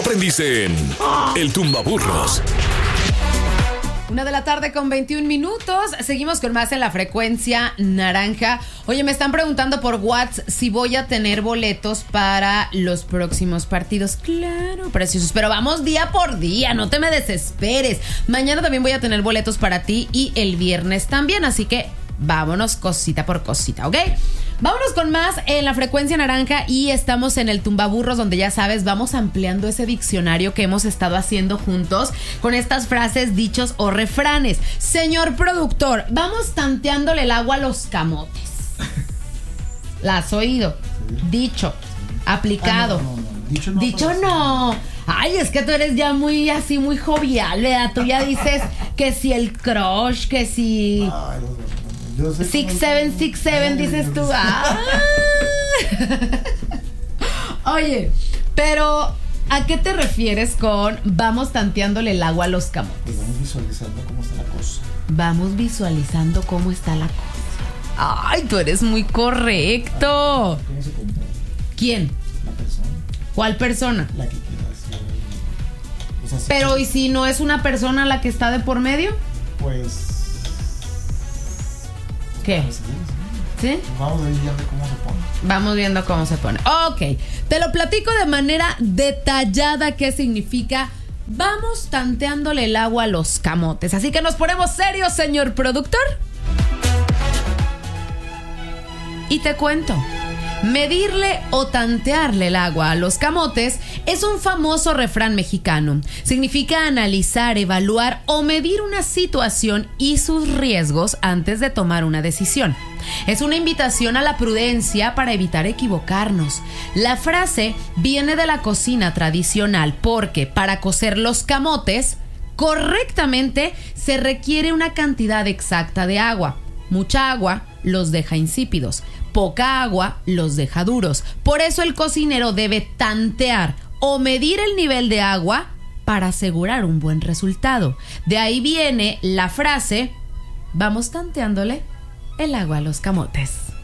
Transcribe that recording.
aprendiz en El Tumbaburros. 1:21 p.m. Seguimos con más en la frecuencia naranja. Oye, me están preguntando por WhatsApp si voy a tener boletos para los próximos partidos. Claro, preciosos, pero vamos día por día, no te me desesperes. Mañana también voy a tener boletos para ti y el viernes también, así que vámonos cosita por cosita, ¿ok? Vámonos con más en la frecuencia naranja y estamos en el Tumbaburros, donde ya sabes, vamos ampliando ese diccionario que hemos estado haciendo juntos con estas frases, dichos o refranes. Señor productor, vamos tanteándole el agua a los camotes. ¿La has oído? Dicho, aplicado. Dicho no. Ay, es que tú eres ya muy así, muy jovial, ¿verdad? Tú ya dices que si el crush, que si... 6767 dices tú. Ah. Oye, pero ¿a qué te refieres con vamos tanteándole el agua a los camotes? Pues vamos visualizando cómo está la cosa. Vamos visualizando cómo está la cosa. Ay, tú eres muy correcto. ¿Cómo se compra? ¿Quién? La persona. ¿Cuál persona? La que quieras. O sea, Pero ¿y si no es una persona la que está de por medio? Pues... ¿Qué? ¿Sí? Vamos a ir viendo cómo se pone. Vamos viendo cómo se pone. Ok, te lo platico de manera detallada qué significa vamos tanteándole el agua a los camotes. Así que nos ponemos serios, señor productor. Y te cuento. Medirle o tantearle el agua a los camotes es un famoso refrán mexicano. Significa analizar, evaluar o medir una situación y sus riesgos antes de tomar una decisión. Es una invitación a la prudencia para evitar equivocarnos. La frase viene de la cocina tradicional porque para cocer los camotes correctamente se requiere una cantidad exacta de agua. Mucha agua los deja insípidos. Poca agua los deja duros. Por eso el cocinero debe tantear o medir el nivel de agua para asegurar un buen resultado. De ahí viene la frase, vamos tanteándole el agua a los camotes.